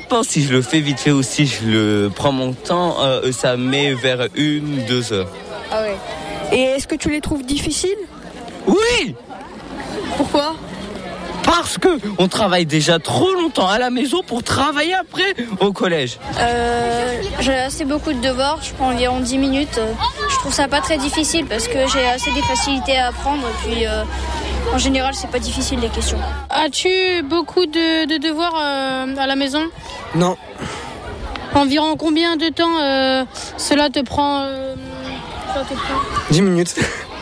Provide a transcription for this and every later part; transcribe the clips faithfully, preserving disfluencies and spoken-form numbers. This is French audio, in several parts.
dépend si je le fais vite fait ou si je le prends mon temps, euh, ça met vers une, deux heures. Ah ouais. Et est-ce que tu les trouves difficiles ? Oui ! Pourquoi ? Parce que on travaille déjà trop longtemps à la maison pour travailler après au collège. Euh, j'ai assez beaucoup de devoirs, je prends environ dix minutes. Je trouve ça pas très difficile parce que j'ai assez des facilités à apprendre. Et puis euh, en général, c'est pas difficile les questions. As-tu beaucoup de, de devoirs euh, à la maison ? Non. Environ combien de temps euh, cela te prend, euh, cela te prend dix minutes.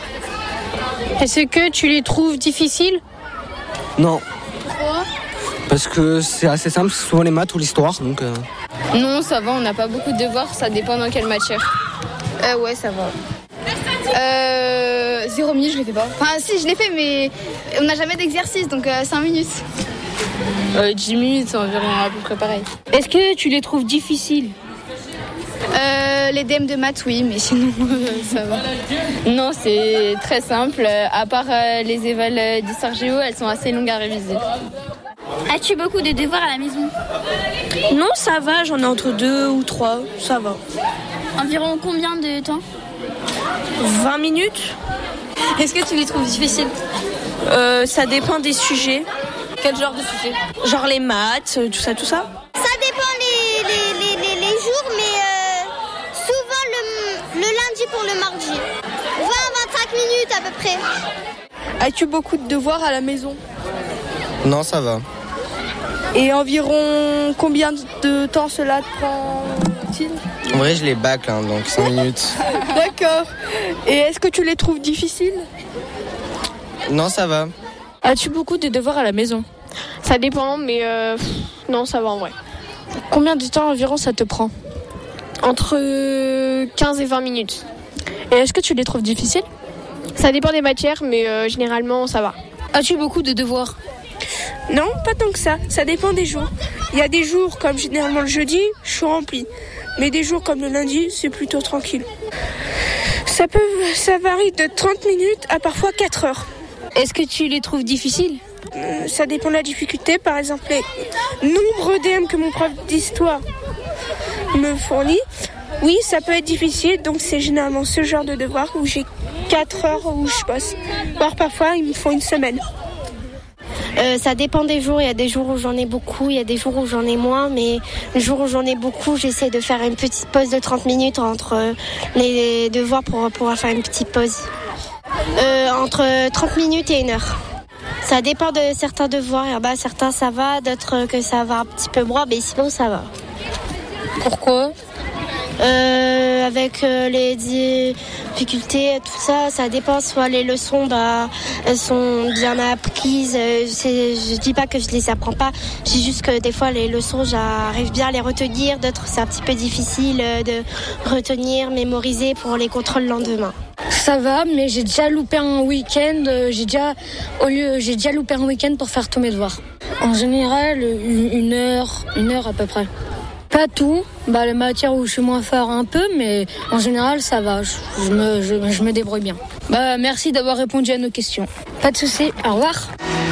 Est-ce que tu les trouves difficiles ? Non. Pourquoi ? Parce que c'est assez simple, c'est souvent les maths ou l'histoire. Donc euh... Non, ça va, on n'a pas beaucoup de devoirs, ça dépend dans quelle matière. Euh, ouais, ça va. Euh, zéro minute, je les fais pas. Enfin, si, je les fais, mais on n'a jamais d'exercice, donc euh, cinq minutes. Euh, dix minutes, c'est environ à peu près pareil. Est-ce que tu les trouves difficiles ? Euh, les D M de maths, oui, mais sinon, ça va. Non, c'est très simple. À part euh, les évals d'histoire géo, elles sont assez longues à réviser. As-tu beaucoup de devoirs à la maison ? Non, ça va, j'en ai entre deux ou trois, ça va. Environ combien de temps ? vingt minutes ? Est-ce que tu les trouves difficiles ? euh, Ça dépend des sujets. Quel genre de sujet ? Genre les maths, tout ça, tout ça. Ça dépend les, les, les, les, les jours, mais euh, souvent le, le lundi pour le mardi. vingt à vingt-cinq minutes à peu près. As-tu beaucoup de devoirs à la maison ? Non, ça va. Et environ combien de temps cela te prend-il ? En vrai, je les bâcle, hein, donc cinq minutes. D'accord. Et est-ce que tu les trouves difficiles ? Non, ça va. As-tu beaucoup de devoirs à la maison ? Ça dépend, mais euh, non, ça va en vrai. Combien de temps environ ça te prend ? Entre quinze et vingt minutes. Et est-ce que tu les trouves difficiles ? Ça dépend des matières, mais euh, généralement, ça va. As-tu beaucoup de devoirs ? Non, pas tant que ça. Ça dépend des jours. Il y a des jours, comme généralement le jeudi, je suis remplie. Mais des jours comme le lundi, c'est plutôt tranquille. Ça peut, ça varie de trente minutes à parfois quatre heures. Est-ce que tu les trouves difficiles ? Euh, ça dépend de la difficulté. Par exemple, les nombres D M que mon prof d'histoire me fournit. Oui, ça peut être difficile. Donc c'est généralement ce genre de devoir où j'ai quatre heures où je bosse. Voire parfois, il me faut une semaine. Euh, ça dépend des jours. Il y a des jours où j'en ai beaucoup, il y a des jours où j'en ai moins. Mais le jour où j'en ai beaucoup, j'essaie de faire une petite pause de trente minutes entre les devoirs pour pouvoir faire une petite pause. Euh, entre trente minutes et une heure. Ça dépend de certains devoirs. Il y en a certains ça va, d'autres que ça va un petit peu moins, mais sinon ça va. Pourquoi ? Euh, avec euh, les difficultés, tout ça, ça dépend. Soit les leçons, bah, elles sont bien apprises. Euh, c'est, je dis pas que je les apprends pas. Je dis juste que des fois les leçons, j'arrive bien à les retenir. D'autres, c'est un petit peu difficile de retenir, mémoriser pour les contrôles le lendemain. Ça va, mais j'ai déjà loupé un week-end. J'ai déjà, au lieu, j'ai déjà loupé un week-end pour faire tous mes devoirs. En général, une heure, une heure à peu près. Pas tout, bah les matières où je suis moins fort un peu, mais en général ça va, je, je, me, je, je me débrouille bien. Bah merci d'avoir répondu à nos questions. Pas de souci, au revoir.